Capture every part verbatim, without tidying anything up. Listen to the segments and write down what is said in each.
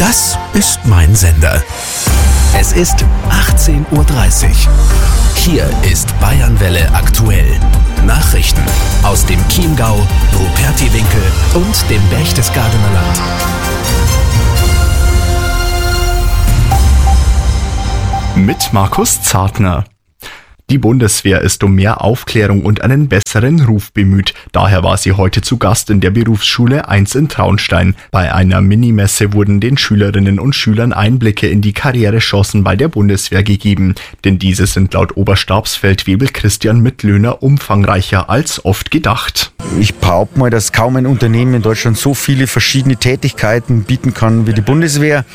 Das ist mein Sender. Es ist achtzehn Uhr dreißig. Hier ist Bayernwelle aktuell. Nachrichten aus dem Chiemgau, Rupertiwinkel und dem Berchtesgadener Land. Mit Markus Zartner. Die Bundeswehr ist um mehr Aufklärung und einen besseren Ruf bemüht. Daher war sie heute zu Gast in der Berufsschule eins in Traunstein. Bei einer Minimesse wurden den Schülerinnen und Schülern Einblicke in die Karrierechancen bei der Bundeswehr gegeben. Denn diese sind laut Oberstabsfeldwebel Christian Mittlöhner umfangreicher als oft gedacht. Ich behaupte mal, dass kaum ein Unternehmen in Deutschland so viele verschiedene Tätigkeiten bieten kann wie die Bundeswehr.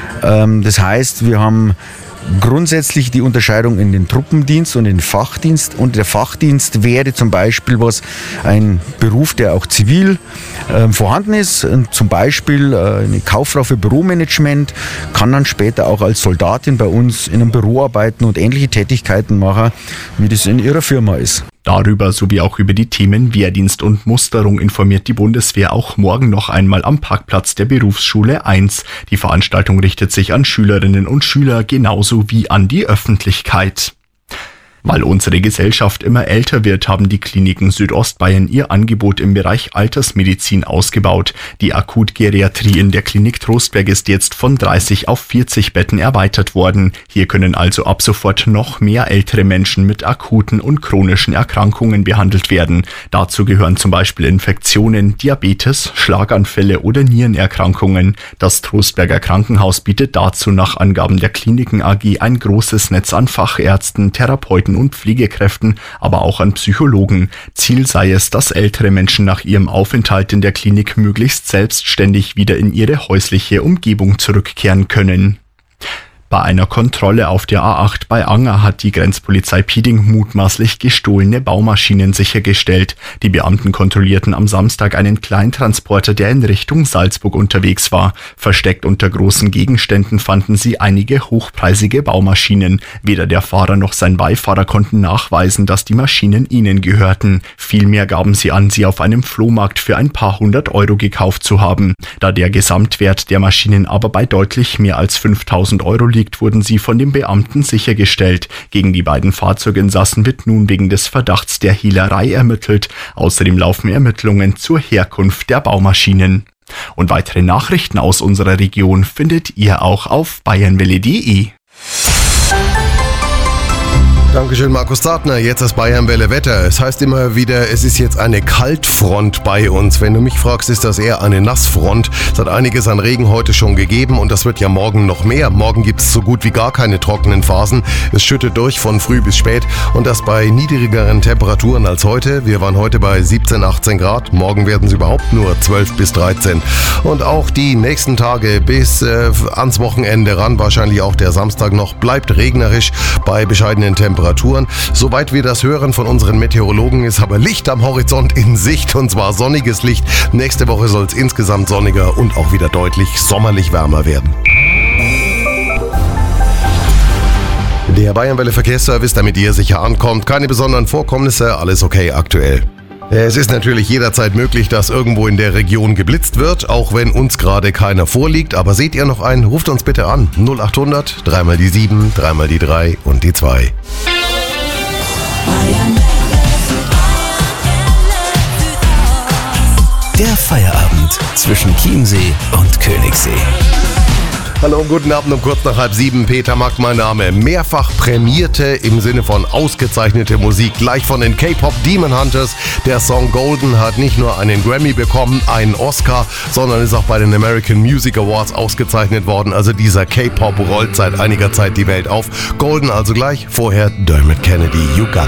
Das heißt, wir haben grundsätzlich die Unterscheidung in den Truppendienst und den Fachdienst. Und der Fachdienst wäre zum Beispiel was, ein Beruf, der auch zivil äh, vorhanden ist. Und zum Beispiel äh, eine Kauffrau für Büromanagement kann dann später auch als Soldatin bei uns in einem Büro arbeiten und ähnliche Tätigkeiten machen, wie das in ihrer Firma ist. Darüber sowie auch über die Themen Wehrdienst und Musterung informiert die Bundeswehr auch morgen noch einmal am Parkplatz der Berufsschule eins. Die Veranstaltung richtet sich an Schülerinnen und Schüler genauso wie an die Öffentlichkeit. Weil unsere Gesellschaft immer älter wird, haben die Kliniken Südostbayern ihr Angebot im Bereich Altersmedizin ausgebaut. Die Akutgeriatrie in der Klinik Trostberg ist jetzt von dreißig auf vierzig Betten erweitert worden. Hier können also ab sofort noch mehr ältere Menschen mit akuten und chronischen Erkrankungen behandelt werden. Dazu gehören zum Beispiel Infektionen, Diabetes, Schlaganfälle oder Nierenerkrankungen. Das Trostberger Krankenhaus bietet dazu nach Angaben der Kliniken A G ein großes Netz an Fachärzten, Therapeuten und Pflegekräften, aber auch an Psychologen. Ziel sei es, dass ältere Menschen nach ihrem Aufenthalt in der Klinik möglichst selbstständig wieder in ihre häusliche Umgebung zurückkehren können. Bei einer Kontrolle auf der A acht bei Anger hat die Grenzpolizei Pieding mutmaßlich gestohlene Baumaschinen sichergestellt. Die Beamten kontrollierten am Samstag einen Kleintransporter, der in Richtung Salzburg unterwegs war. Versteckt unter großen Gegenständen fanden sie einige hochpreisige Baumaschinen. Weder der Fahrer noch sein Beifahrer konnten nachweisen, dass die Maschinen ihnen gehörten. Vielmehr gaben sie an, sie auf einem Flohmarkt für ein paar hundert Euro gekauft zu haben. Da der Gesamtwert der Maschinen aber bei deutlich mehr als fünftausend Euro liegt, wurden sie von den Beamten sichergestellt. Gegen die beiden Fahrzeuginsassen wird nun wegen des Verdachts der Hehlerei ermittelt. Außerdem laufen Ermittlungen zur Herkunft der Baumaschinen. Und weitere Nachrichten aus unserer Region findet ihr auch auf bayernwelle punkt de. Dankeschön, Markus Zartner. Jetzt das Bayernwelle Wetter. Es heißt immer wieder, es ist jetzt eine Kaltfront bei uns. Wenn du mich fragst, ist das eher eine Nassfront. Es hat einiges an Regen heute schon gegeben und das wird ja morgen noch mehr. Morgen gibt es so gut wie gar keine trockenen Phasen. Es schüttet durch von früh bis spät und das bei niedrigeren Temperaturen als heute. Wir waren heute bei siebzehn, achtzehn Grad. Morgen werden es überhaupt nur zwölf bis dreizehn. Und auch die nächsten Tage bis äh, ans Wochenende ran, wahrscheinlich auch der Samstag noch, bleibt regnerisch bei bescheidenen Temperaturen. Soweit wir das hören von unseren Meteorologen, ist aber Licht am Horizont in Sicht und zwar sonniges Licht. Nächste Woche soll es insgesamt sonniger und auch wieder deutlich sommerlich wärmer werden. Der Bayernwelle Verkehrsservice, damit ihr sicher ankommt. Keine besonderen Vorkommnisse, alles okay aktuell. Es ist natürlich jederzeit möglich, dass irgendwo in der Region geblitzt wird, auch wenn uns gerade keiner vorliegt. Aber seht ihr noch einen? Ruft uns bitte an. null acht hundert, dreimal die sieben, dreimal die drei und die zwei. Der Feierabend zwischen Chiemsee und Königssee. Hallo und guten Abend um kurz nach halb sieben. Peter Mack, mein Name. Mehrfach prämierte im Sinne von ausgezeichnete Musik. Gleich von den K-Pop Demon Hunters. Der Song Golden hat nicht nur einen Grammy bekommen, einen Oscar, sondern ist auch bei den American Music Awards ausgezeichnet worden. Also dieser K-Pop rollt seit einiger Zeit die Welt auf. Golden also gleich, vorher Dermot Kennedy. You got